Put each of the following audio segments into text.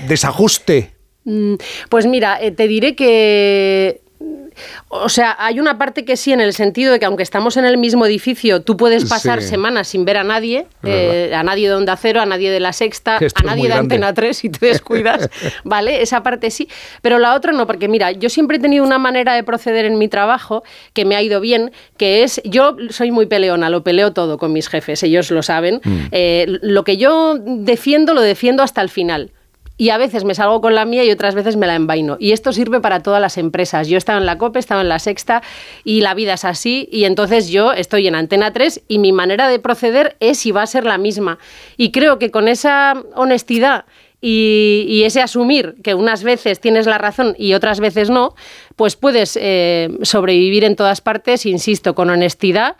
desajuste? Pues mira, te diré que... O sea, hay una parte que sí, en el sentido de que aunque estamos en el mismo edificio, tú puedes pasar semanas sin ver a nadie de Onda Cero, a nadie de La Sexta, a nadie de Antena 3 si te descuidas, ¿vale? Esa parte sí, pero la otra no, porque mira, yo siempre he tenido una manera de proceder en mi trabajo que me ha ido bien, que es, yo soy muy peleona, lo peleo todo con mis jefes, ellos lo saben, lo que yo defiendo, lo defiendo hasta el final. Y a veces me salgo con la mía y otras veces me la envaino. Y esto sirve para todas las empresas. Yo he estado en la COPE, he estado en La Sexta y la vida es así. Y entonces yo estoy en Antena 3 y mi manera de proceder es y va a ser la misma. Y creo que con esa honestidad y ese asumir que unas veces tienes la razón y otras veces no, pues puedes sobrevivir en todas partes, insisto, con honestidad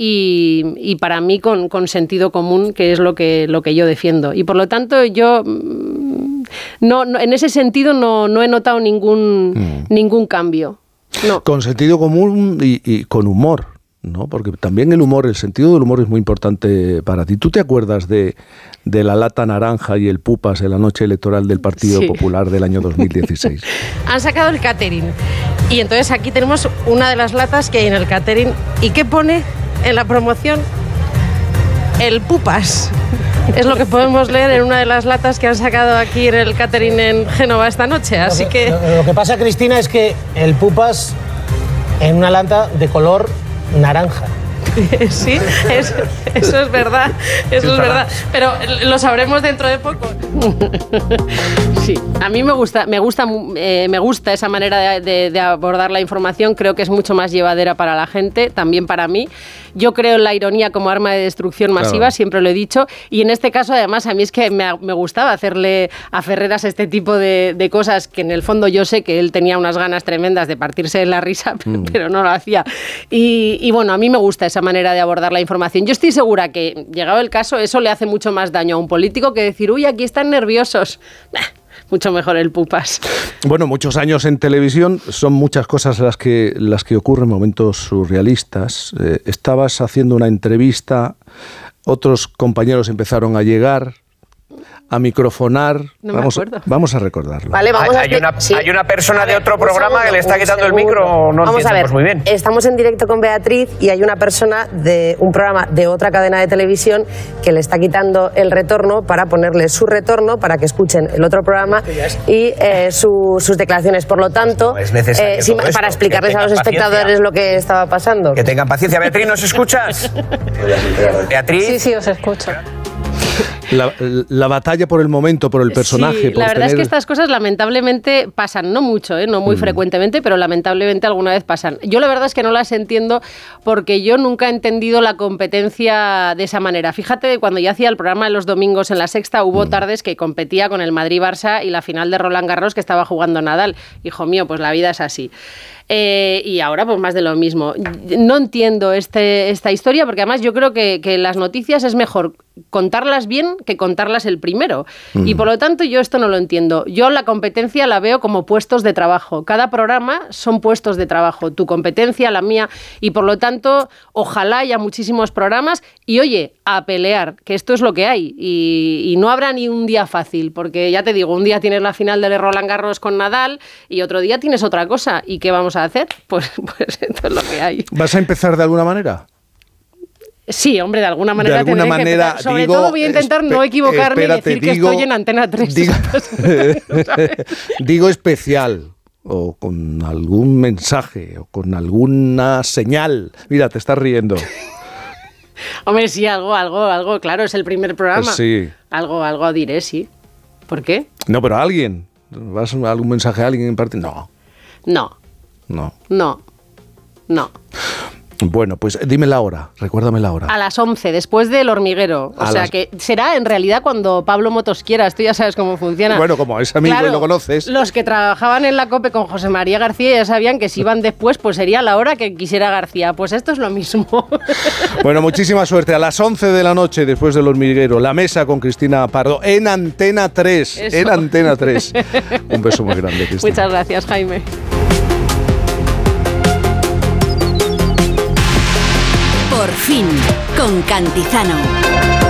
y para mí con sentido común, que es lo que yo defiendo. Y por lo tanto yo... No, en ese sentido no he notado ningún cambio. No. Con sentido común y con humor, ¿no? Porque también el sentido del humor es muy importante para ti. ¿Tú te acuerdas de la lata naranja y el pupas en la noche electoral del Partido Popular del año 2016? Han sacado el catering y entonces aquí tenemos una de las latas que hay en el catering. ¿Y qué pone en la promoción? El pupas. Es lo que podemos leer en una de las latas que han sacado aquí en el catering en Génova esta noche, así que... Lo que pasa, Cristina, es que el pupas en una lata de color naranja. Sí, eso es verdad, eso es verdad. Pero lo sabremos dentro de poco. Sí, a mí me gusta esa manera de abordar la información. Creo que es mucho más llevadera para la gente, también para mí. Yo creo en la ironía como arma de destrucción masiva, siempre lo he dicho. Y en este caso, además, a mí es que me gustaba hacerle a Ferreras este tipo de cosas que en el fondo yo sé que él tenía unas ganas tremendas de partirse de la risa, pero no lo hacía. Y bueno, a mí me gusta esa manera de abordar la información. Yo estoy segura que, llegado el caso, eso le hace mucho más daño a un político que decir, uy, aquí están nerviosos. Mucho mejor el pupas. Bueno, muchos años en televisión, son muchas cosas las que ocurren, momentos surrealistas. Estabas haciendo una entrevista, otros compañeros empezaron a llegar, a microfonar. No me acuerdo. Vamos a recordarlo. Vale, hay una persona de otro programa que le está quitando el micro, no vamos a ver, muy bien. Estamos en directo con Beatriz y hay una persona de un programa de otra cadena de televisión que le está quitando el retorno para ponerle su retorno para que escuchen el otro programa y sus declaraciones. Por lo tanto, es necesario para explicarles a los espectadores lo que estaba pasando. Que tengan paciencia. Beatriz, ¿nos escuchas? Beatriz. Sí, os escucho. La batalla por el momento, por el personaje. Sí, la verdad es que estas cosas lamentablemente pasan, no mucho, no muy frecuentemente, pero lamentablemente alguna vez pasan. Yo la verdad es que no las entiendo porque yo nunca he entendido la competencia de esa manera. Fíjate, cuando yo hacía el programa de los domingos en La Sexta, hubo tardes que competía con el Madrid-Barça y la final de Roland Garros que estaba jugando Nadal. Hijo mío, pues la vida es así. Y ahora pues más de lo mismo. No entiendo esta historia porque además yo creo que las noticias es mejor contarlas bien que contarlas el primero. Y por lo tanto yo esto no lo entiendo. Yo la competencia la veo como puestos de trabajo. Cada programa son puestos de trabajo. Tu competencia, la mía. Y por lo tanto, ojalá haya muchísimos programas y oye, a pelear, que esto es lo que hay. Y no habrá ni un día fácil, porque ya te digo, un día tienes la final de Roland Garros con Nadal y otro día tienes otra cosa. ¿Y qué vamos a hacer? Pues esto es lo que hay. ¿Vas a empezar de alguna manera? Sí, hombre, de alguna manera tendré que empezar. Sobre todo voy a intentar no equivocarme y decir que estoy en Antena 3. Digo especial, o con algún mensaje, o con alguna señal. Mira, te estás riendo. Hombre, sí, algo, claro, es el primer programa. Sí. Algo diré, sí. ¿Por qué? No, pero a alguien. ¿Vas a algún mensaje a alguien en parte? No. Bueno, pues dime la hora, recuérdame la hora. A las 11, después del Hormiguero. O sea que será en realidad cuando Pablo Motos quiera. Esto ya sabes cómo funciona. Bueno, como es amigo y lo conoces. Los que trabajaban en la COPE con José María García ya sabían que si iban después, pues sería la hora que quisiera García. Pues esto es lo mismo. Bueno, muchísima suerte. A las 11 de la noche, después del Hormiguero, La Mesa con Cristina Pardo en Antena 3. Eso. En Antena 3. Un beso muy grande, Cristina. Muchas gracias, Jaime. Por fin, con Cantizano.